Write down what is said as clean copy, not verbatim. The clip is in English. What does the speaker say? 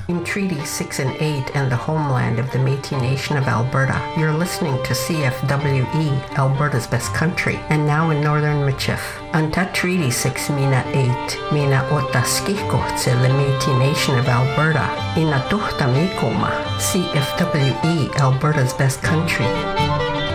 In Treaty 6 and 8 and the homeland of the Métis Nation of Alberta, you're listening to CFWE, Alberta's Best Country, and now in Northern Michif. Anta Treaty 6 Mina 8, Mina Otaskiko tse the Métis Nation of Alberta, Ina Tuhta Mikoma, CFWE, Alberta's Best Country.